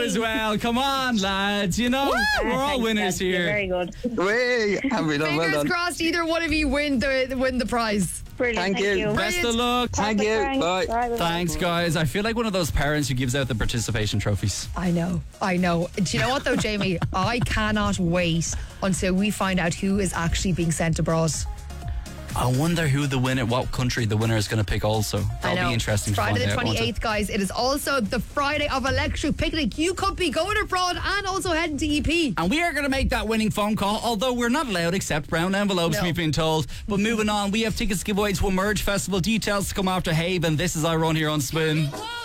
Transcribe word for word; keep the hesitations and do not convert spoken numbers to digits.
as well. Come on, lads. You know, Woo! we're all Thanks, winners guys. here. You're very good. Way, happy done, well Fingers done. crossed, either one of you win the win the prize. Brilliant. Thank Thank, you. you. Best of luck. Thank you. Thanks. Bye. Bye, bye. Thanks, guys. I feel like one of those parents who gives out the participation trophies. I know, I know. Do you know what though, Jamie? I cannot wait until we find out who is actually being sent abroad. I wonder who the winner, what country the winner is going to pick also. I That'll know. be interesting It's Friday to the find out, won't it? twenty-eighth, guys. It is also the Friday of Electric Picnic. You could be going abroad and also heading to E P. And we are going to make that winning phone call, although we're not allowed accept brown envelopes, No. we've been told. But moving on, we have tickets to give away to a Merge Festival. Details to come after Haven. This is our run here on Spin.